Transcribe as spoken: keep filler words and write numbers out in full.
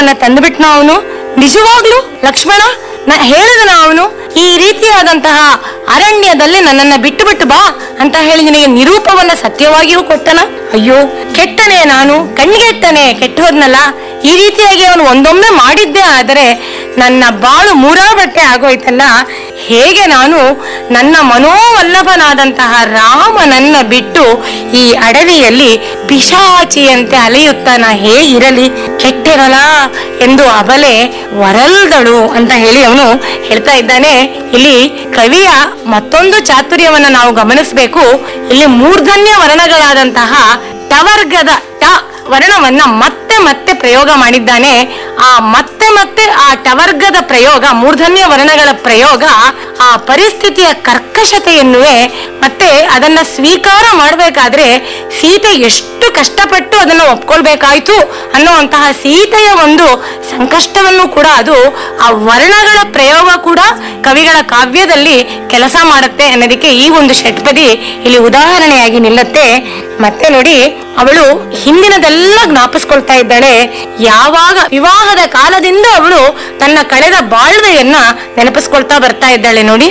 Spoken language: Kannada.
ಸೀತೆಯನ್ನ ತಂದುಬಿಟ್ನ ಅವನು. ನಿಜವಾಗ್ಲು ಲಕ್ಷ್ಮಣ ನ ಹೇಳಿದನ ಅವನು, ಈ ರೀತಿಯಾದಂತಹ ಅರಣ್ಯದಲ್ಲಿ ನನ್ನನ್ನ ಬಿಟ್ಟು ಬಿಟ್ಟು ಬಾ ಅಂತ ಹೇಳಿ ನಿನಗೆ ನಿರೂಪವನ್ನ ಸತ್ಯವಾಗಿಯೂ ಕೊಟ್ಟನ. ಅಯ್ಯೋ ಕೆಟ್ಟನೆ, ನಾನು ಕಣ್ಗೆಟ್ಟನೆ, ಕೆಟ್ಟು ಹೋದ್ನಲ್ಲ. ಈ ರೀತಿಯಾಗಿ ಅವನು ಒಂದೊಮ್ಮೆ ಮಾಡಿದ್ದೇ ಆದರೆ ನನ್ನ ಬಾಳು ಮೂರಾ ಬಟ್ಟೆ ಆಗೋಯ್ತಲ್ಲ. ಹೇಗೆ ನಾನು ನನ್ನ ಮನೋವಲ್ಲಭನಾದಂತಹ ರಾಮನನ್ನ ಬಿಟ್ಟು ಈ ಅಡವಿಯಲ್ಲಿ ಪಿಶಾಚಿಯಂತೆ ಅಲೆಯುತ್ತಾನ ಹೇಗಿರಲಿ, ಕೆಟ್ಟಿರಲ್ಲ ಎಂದು ಅಬಲೆ ವರಲ್ದಳು ಅಂತ ಹೇಳಿ ಅವನು ಹೇಳ್ತಾ ಇದ್ದಾನೆ. ಇಲ್ಲಿ ಕವಿಯ ಮತ್ತೊಂದು ಚಾತುರ್ಯವನ್ನ ನಾವು ಗಮನಿಸಬೇಕು. ಇಲ್ಲಿ ಮೂರ್ಧನ್ಯ ವರ್ಣಗಳಾದಂತಹ ಟವರ್ಗದ ಟ ವರ್ಣವನ್ನ ಮತ್ತೆ ಮತ್ತೆ ಪ್ರಯೋಗ ಮಾಡಿದ್ದಾನೆ. ಆ ಮತ್ತೆ ಮತ್ತೆ ಆ ಟವರ್ಗದ ಪ್ರಯೋಗ, ಮೂರ್ಧನ್ಯ ವರ್ಣಗಳ ಪ್ರಯೋಗ ಆ ಪರಿಸ್ಥಿತಿಯ ಕರ್ಕಶತೆಯನ್ನುವೆ ಮತ್ತೆ ಅದನ್ನ ಸ್ವೀಕಾರ ಮಾಡಬೇಕಾದ್ರೆ ಸೀತೆ ಎಷ್ಟು ಕಷ್ಟಪಟ್ಟು ಅದನ್ನು ಒಪ್ಕೊಳ್ಬೇಕಾಯ್ತು ಅನ್ನುವಂತಹ ಸೀತೆಯ ಒಂದು ಸಂಕಷ್ಟವನ್ನು ಕೂಡ ಅದು ಆ ವರ್ಣಗಳ ಪ್ರಯೋಗ ಕೂಡ ಕವಿಗಳ ಕಾವ್ಯದಲ್ಲಿ ಕೆಲಸ ಮಾಡುತ್ತೆ ಅನ್ನೋದಕ್ಕೆ ಈ ಒಂದು ಷಟ್ಪದಿ ಇಲ್ಲಿ ಉದಾಹರಣೆಯಾಗಿ ನಿಲ್ಲುತ್ತೆ. ಮತ್ತೆ ನೋಡಿ, ಅವಳು ಹಿಂದಿನದೆಲ್ಲ ಜ್ಞಾಪಿಸ್ಕೊಳ್ತಾ ಇದ್ದಾಳೆ. ಯಾವಾಗ ವಿವಾಹದ ಕಾಲದಿಂದ ಅವಳು ತನ್ನ ಕಳೆದ ಬಾಳ್ವೆಯನ್ನ ನೆನಪಿಸ್ಕೊಳ್ತಾ ಬರ್ತಾ ಇದ್ದಾಳೆ ನೋಡಿ.